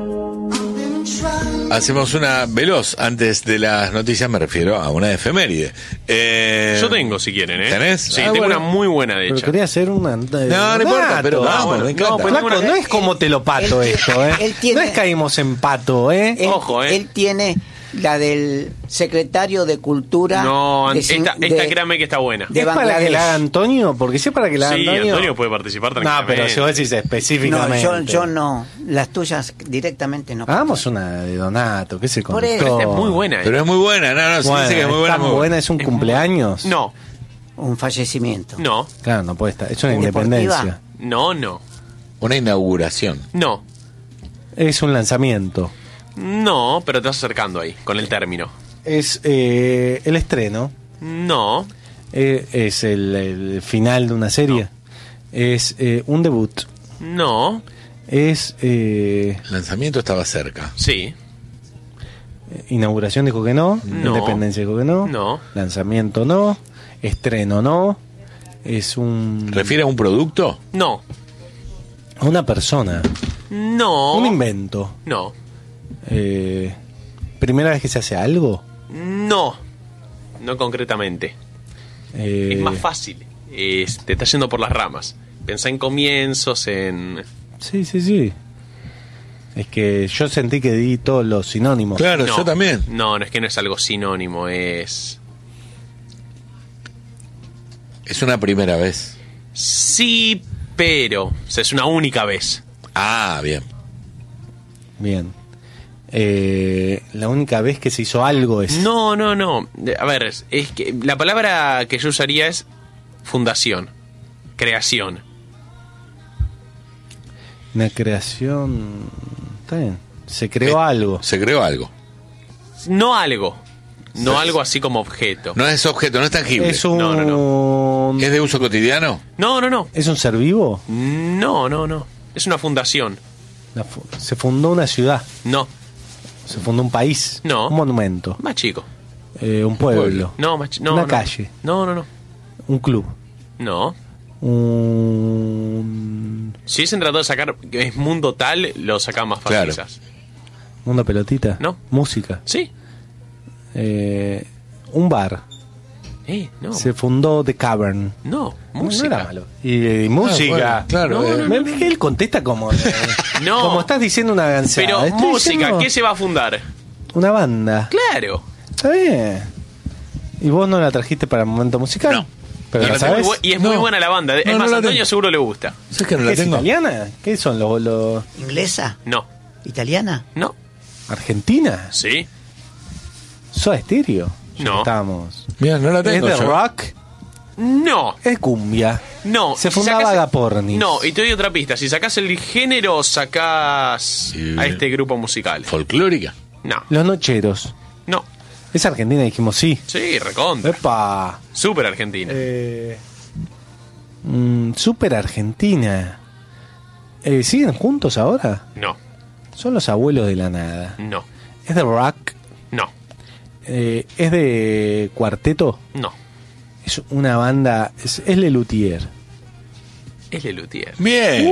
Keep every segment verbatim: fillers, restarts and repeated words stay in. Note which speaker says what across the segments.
Speaker 1: Hacemos una veloz antes de las noticias, me refiero a una efeméride. Eh,
Speaker 2: Yo tengo, si quieren, ¿eh?
Speaker 1: ¿Tenés?
Speaker 2: Sí,
Speaker 1: Ah,
Speaker 2: tengo
Speaker 1: bueno.
Speaker 2: una muy buena, de
Speaker 3: Pero
Speaker 2: hecho.
Speaker 3: quería hacer una... No,
Speaker 1: No, no importa, pero vamos,
Speaker 2: bueno,
Speaker 1: me
Speaker 2: no,
Speaker 1: encanta.
Speaker 2: pues
Speaker 3: Flaco,
Speaker 2: tengo una-
Speaker 3: no es como te lo pato
Speaker 4: Él-
Speaker 3: esto, ¿eh?
Speaker 4: él tiene-
Speaker 3: No es caímos en pato, ¿eh?
Speaker 4: Él,
Speaker 2: Ojo, ¿eh?
Speaker 4: él tiene la del secretario de Cultura.
Speaker 2: No,
Speaker 4: de,
Speaker 2: esta,
Speaker 4: de-
Speaker 2: esta créame que está buena.
Speaker 4: de
Speaker 3: ¿Es para que
Speaker 4: Bangladesh.
Speaker 3: la haga Antonio? Porque si es para que la haga
Speaker 2: Sí,
Speaker 3: Antonio...
Speaker 2: Antonio puede participar
Speaker 3: No,
Speaker 2: tranquilamente.
Speaker 3: pero si vos decís
Speaker 4: No,
Speaker 3: específicamente...
Speaker 4: yo, yo no. Las tuyas directamente no.
Speaker 3: Hagamos una de Donato, que es el
Speaker 4: Por eso,
Speaker 3: conductor.
Speaker 2: Esta es muy buena, ¿eh?
Speaker 1: Pero es muy buena, no, no, si
Speaker 3: Bueno,
Speaker 1: dice que es muy buena.
Speaker 3: tan
Speaker 1: muy buena.
Speaker 3: buena, es un
Speaker 2: Es
Speaker 3: cumpleaños.
Speaker 2: No,
Speaker 4: Un fallecimiento.
Speaker 2: no,
Speaker 3: Claro, no puede estar. Es una
Speaker 4: ¿Deportiva?
Speaker 3: independencia.
Speaker 2: no, no,
Speaker 1: Una inauguración.
Speaker 2: no.
Speaker 3: Es un lanzamiento.
Speaker 2: No, pero te vas acercando ahí, con el término.
Speaker 3: Es eh, el estreno.
Speaker 2: No,
Speaker 3: Eh, es el, el final de una serie. Es eh, un debut.
Speaker 2: no,
Speaker 3: Es eh,
Speaker 1: El lanzamiento estaba cerca.
Speaker 2: sí,
Speaker 3: inauguración, dijo que no.
Speaker 2: No.
Speaker 3: Independencia, dijo que no.
Speaker 2: No.
Speaker 3: Lanzamiento, no. Estreno, no. Es un...
Speaker 1: ¿Refiere a un producto?
Speaker 2: no,
Speaker 3: a una persona.
Speaker 2: no,
Speaker 3: Un invento.
Speaker 2: no,
Speaker 3: Eh, ¿Primera vez que se hace algo?
Speaker 2: no, no concretamente.
Speaker 3: Eh,
Speaker 2: Es más fácil, es- te está yendo por las ramas. Pensá en comienzos, en...
Speaker 3: Sí, sí, sí. Es que yo sentí que di todos los sinónimos.
Speaker 1: Claro,
Speaker 2: No,
Speaker 1: yo también.
Speaker 2: No, no es que no es algo sinónimo, es...
Speaker 1: Es una primera vez.
Speaker 2: Sí, pero... O sea, es una única vez.
Speaker 1: Ah, bien.
Speaker 3: Bien. Eh, la única vez que se hizo algo es...
Speaker 2: No, no, no. A ver, es es que la palabra que yo usaría es fundación, creación.
Speaker 3: Una creación... Está bien. Se creó
Speaker 1: Eh,
Speaker 3: algo.
Speaker 1: Se creó algo.
Speaker 2: No algo. No
Speaker 1: Sí.
Speaker 2: algo así como objeto.
Speaker 1: No es objeto, no es tangible.
Speaker 3: Es un...
Speaker 2: No, no,
Speaker 1: ¿Es de uso cotidiano?
Speaker 2: No, no, no.
Speaker 3: ¿Es un ser vivo?
Speaker 2: No, no, no. Es una fundación.
Speaker 3: La fu- Se fundó una ciudad.
Speaker 2: No,
Speaker 3: Se fundó un país.
Speaker 2: No.
Speaker 3: Un monumento.
Speaker 2: más chico.
Speaker 3: Eh, un pueblo.
Speaker 1: pueblo.
Speaker 2: No, más chi- no,
Speaker 3: Una
Speaker 2: no.
Speaker 3: calle.
Speaker 2: No, no, no.
Speaker 3: Un club.
Speaker 2: No.
Speaker 3: Un...
Speaker 2: Si es en tratado de sacar que es mundo tal, lo sacan más fácil.
Speaker 1: Claro.
Speaker 2: quizás.
Speaker 3: ¿Una pelotita?
Speaker 2: No.
Speaker 3: Música.
Speaker 2: Sí.
Speaker 3: Eh, un bar.
Speaker 2: Eh, no.
Speaker 3: Se fundó The Cavern.
Speaker 2: No,
Speaker 3: No
Speaker 2: música.
Speaker 3: era malo. Y, y música.
Speaker 1: bueno, claro,
Speaker 3: No,
Speaker 1: eh.
Speaker 3: no, no, no. Él contesta como... eh,
Speaker 2: No.
Speaker 3: Como estás diciendo una gansada.
Speaker 2: Pero
Speaker 3: Estoy
Speaker 2: música,
Speaker 3: diciendo
Speaker 2: ¿qué se va a fundar?
Speaker 3: Una banda.
Speaker 2: Claro.
Speaker 3: Está bien. ¿Y vos no la trajiste para el momento musical?
Speaker 1: No.
Speaker 3: Pero
Speaker 1: No
Speaker 3: la
Speaker 1: la
Speaker 3: sabes.
Speaker 2: Muy bu- y es muy
Speaker 1: No.
Speaker 2: buena la banda. Es
Speaker 1: No, no
Speaker 2: más,
Speaker 1: la
Speaker 2: a Antonio
Speaker 1: tengo.
Speaker 2: seguro le gusta.
Speaker 1: ¿Sabes que no
Speaker 3: ¿Qué
Speaker 1: la
Speaker 3: es
Speaker 1: tengo?
Speaker 3: italiana? ¿Qué son los, los
Speaker 4: ¿Inglesa?
Speaker 2: No,
Speaker 4: ¿Italiana?
Speaker 2: no,
Speaker 3: Argentina?
Speaker 2: sí,
Speaker 3: Soda Stereo. Ya
Speaker 2: No.
Speaker 3: Estamos.
Speaker 1: Mira, no la
Speaker 3: Es
Speaker 1: tengo.
Speaker 3: de
Speaker 1: yo.
Speaker 3: rock.
Speaker 2: no,
Speaker 3: Es cumbia.
Speaker 2: no.
Speaker 3: Se
Speaker 2: Si
Speaker 3: fundaba
Speaker 2: sacás-
Speaker 3: Agapornis.
Speaker 2: No, y te doy otra pista. Si sacás el género, sacás
Speaker 1: Sí.
Speaker 2: a este grupo musical.
Speaker 1: Folclórica.
Speaker 2: No,
Speaker 3: Los Nocheros.
Speaker 2: no.
Speaker 3: Es Argentina, dijimos sí.
Speaker 2: Sí, recontra.
Speaker 3: Epa.
Speaker 2: Súper Argentina.
Speaker 3: Eh, mm, Super Argentina. Eh, ¿Siguen juntos ahora?
Speaker 2: No,
Speaker 3: Son los abuelos de la nada.
Speaker 2: no,
Speaker 3: ¿Es de rock?
Speaker 2: no,
Speaker 3: Eh, ¿Es de cuarteto?
Speaker 2: no.
Speaker 3: Es una banda... Es, es Lelutier.
Speaker 2: Es Lelutier.
Speaker 1: Bien.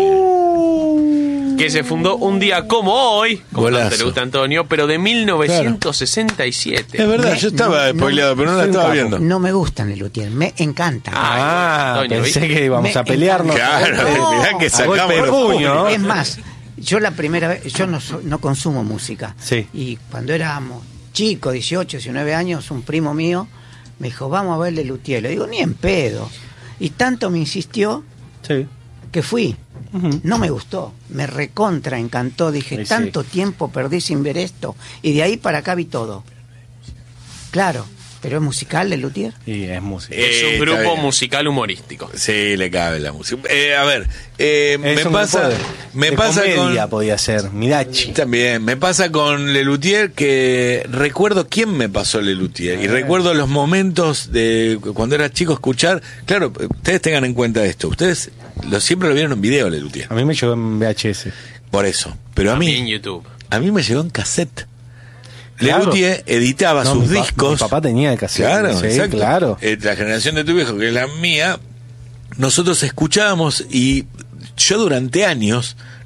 Speaker 3: Uh.
Speaker 2: Que se fundó un día como hoy, como
Speaker 1: Golazo.
Speaker 2: tanto le gusta a Antonio, pero de mil novecientos sesenta y siete.
Speaker 1: Es verdad,
Speaker 4: Me-
Speaker 1: yo estaba
Speaker 4: no, no,
Speaker 1: spoileado, pero no la
Speaker 3: soy un
Speaker 1: estaba
Speaker 3: capo.
Speaker 1: viendo.
Speaker 4: No me gustan el luthier, me encanta.
Speaker 3: Ah,
Speaker 2: Ay, Antonio,
Speaker 3: pensé
Speaker 2: ¿viste?
Speaker 3: que íbamos
Speaker 4: Me
Speaker 3: a pelearnos.
Speaker 1: Claro,
Speaker 4: No,
Speaker 1: mirá que
Speaker 3: a
Speaker 1: sacamos
Speaker 3: golpe de
Speaker 1: los
Speaker 3: puño, ¿no?
Speaker 4: Es más, yo la primera vez, yo no, so- no consumo música.
Speaker 3: Sí.
Speaker 4: Y cuando éramos chicos, dieciocho, diecinueve años, un primo mío me dijo, vamos a verle Luthier. Le digo, ni en pedo. Y tanto me insistió
Speaker 3: Sí.
Speaker 4: que fui.
Speaker 3: Ujú.
Speaker 4: No me gustó, me recontra encantó. Dije,
Speaker 3: Sí, sí.
Speaker 4: tanto tiempo perdí sin ver esto. Y de ahí para acá vi todo. Claro, pero es musical el Luthier.
Speaker 3: Y es música.
Speaker 2: Es
Speaker 1: Eh,
Speaker 2: un
Speaker 1: está
Speaker 2: grupo
Speaker 1: bien.
Speaker 2: musical humorístico.
Speaker 1: Sí, le cabe la música. Eh, a ver, eh,
Speaker 3: Es
Speaker 1: me
Speaker 3: un
Speaker 1: pasa,
Speaker 3: grupo de-
Speaker 1: me
Speaker 3: de
Speaker 1: pasa
Speaker 3: comedia
Speaker 1: con
Speaker 3: podía ser. Mirachi.
Speaker 1: también, me pasa con Lelutier que recuerdo quién me pasó Lelutier y recuerdo los momentos de cuando era chico escuchar. Claro, ustedes tengan en cuenta esto. Ustedes lo siempre lo vieron en video Lelutier.
Speaker 3: A mí me llegó en V H S.
Speaker 1: Por eso, pero a
Speaker 2: También en
Speaker 1: mí
Speaker 2: YouTube.
Speaker 1: a mí me llegó en cassette.
Speaker 3: Claro.
Speaker 1: Lelutier editaba
Speaker 3: No,
Speaker 1: sus
Speaker 3: mi pa-
Speaker 1: discos.
Speaker 3: mi papá tenía el cassette.
Speaker 1: Claro,
Speaker 3: Sí,
Speaker 1: exacto.
Speaker 3: claro.
Speaker 1: Eh, la generación de tu viejo, que es la mía, nosotros escuchábamos y yo durante años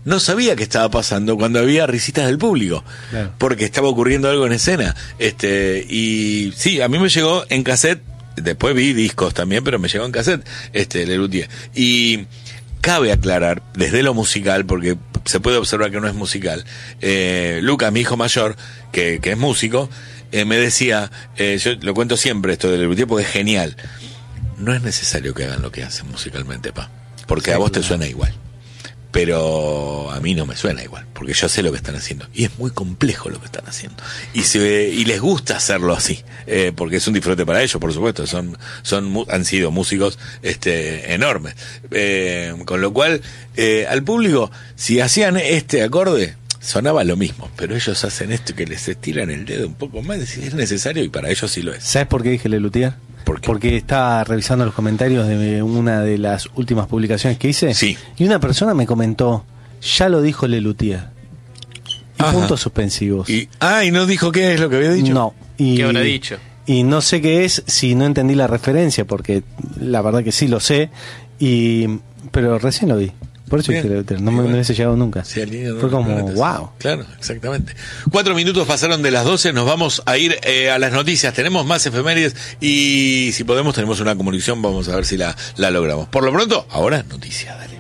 Speaker 1: no sabía qué estaba pasando cuando había risitas del público, claro, porque estaba ocurriendo algo en escena. Este, y sí, a mí me llegó en cassette, después vi discos también, pero me llegó en cassette, este, Lelutier. Y cabe aclarar, desde lo musical, porque se puede observar que no es musical, eh, Lucas, mi hijo mayor, que, que es músico, eh, me decía, eh, yo lo cuento siempre esto de Lelutier porque es genial, no es necesario que hagan lo que hacen musicalmente, pa, porque sí, a vos claro, te suena igual. Pero a mí no me suena igual, porque yo sé lo que están haciendo. Y es muy complejo lo que están haciendo. Y se, y les gusta hacerlo así, eh, porque es un disfrute para ellos, por supuesto. Son, son, han sido músicos este, enormes. Eh, con lo cual, eh, al público, si hacían este acorde, sonaba lo mismo. Pero ellos hacen esto que les estiran el dedo un poco más, si es necesario, y para ellos sí lo es.
Speaker 3: ¿Sabes por qué dije Lelutier?
Speaker 1: ¿Por qué?
Speaker 3: Porque estaba revisando los comentarios de una de las últimas publicaciones que hice,
Speaker 1: sí,
Speaker 3: y una persona me comentó, ya lo dijo Lelutier. Y
Speaker 1: ajá,
Speaker 3: puntos suspensivos.
Speaker 1: Y, ah, ¿y no dijo qué es lo que había dicho?
Speaker 3: No. Y,
Speaker 2: ¿qué habrá dicho?
Speaker 3: Y no sé qué es, si no entendí la referencia, porque la verdad que sí lo sé, y pero recién lo vi. Por eso dije Lelutier, no me, bueno, no hubiese llegado nunca.
Speaker 1: Sí, no,
Speaker 3: fue como,
Speaker 1: no, no,
Speaker 3: wow.
Speaker 1: Claro, exactamente. Cuatro minutos pasaron de las doce, nos vamos a ir eh, a las noticias. Tenemos más efemérides y si podemos tenemos una comunicación, vamos a ver si la, la logramos. Por lo pronto, ahora noticias, dale.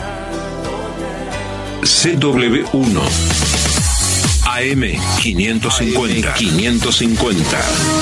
Speaker 5: C W uno A M quinientos cincuenta quinientos cincuenta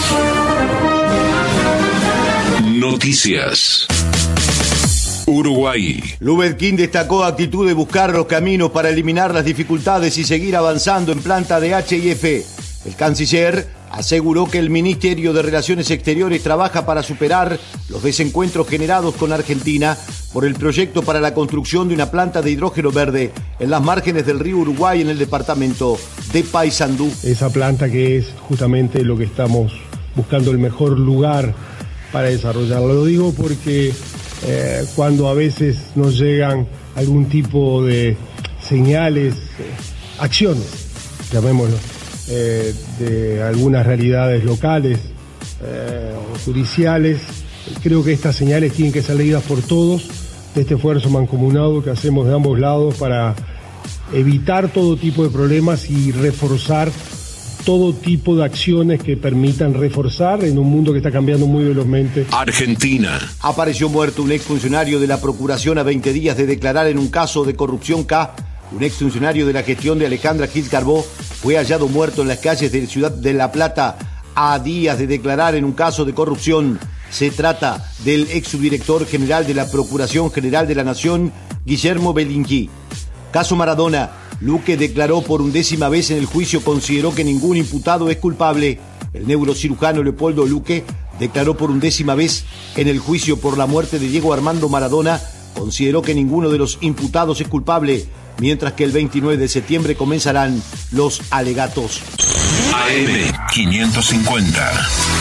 Speaker 5: Noticias. Uruguay.
Speaker 6: Lubetkin destacó actitud de buscar los caminos para eliminar las dificultades y seguir avanzando en planta de H I F. El canciller aseguró que el Ministerio de Relaciones Exteriores trabaja para superar los desencuentros generados con Argentina por el proyecto para la construcción de una planta de hidrógeno verde en las márgenes del río Uruguay en el departamento de Paysandú.
Speaker 7: Esa planta que es justamente lo que estamos buscando, el mejor lugar para desarrollarlo. Lo digo porque Eh, cuando a veces nos llegan algún tipo de señales, eh, acciones, llamémoslo, eh, de algunas realidades locales eh, o judiciales, creo que estas señales tienen que ser leídas por todos, de este esfuerzo mancomunado que hacemos de ambos lados para evitar todo tipo de problemas y reforzar todo tipo de acciones que permitan reforzar en un mundo que está cambiando muy velozmente.
Speaker 5: Argentina.
Speaker 6: Apareció muerto un exfuncionario de la Procuración a veinte días de declarar en un caso de corrupción K. Un exfuncionario de la gestión de Alejandra Gil Carbó fue hallado muerto en las calles de la ciudad de La Plata a días de declarar en un caso de corrupción. Se trata del ex subdirector general de la Procuración General de la Nación, Guillermo Belinqui. Caso Maradona. Luque declaró por undécima vez en el juicio, consideró que ningún imputado es culpable. El neurocirujano Leopoldo Luque declaró por undécima vez en el juicio por la muerte de Diego Armando Maradona, consideró que ninguno de los imputados es culpable, mientras que el veintinueve de septiembre comenzarán los alegatos.
Speaker 5: A M quinientos cincuenta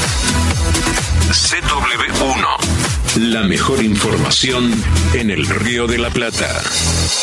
Speaker 5: C W uno La mejor información en el Río de la Plata.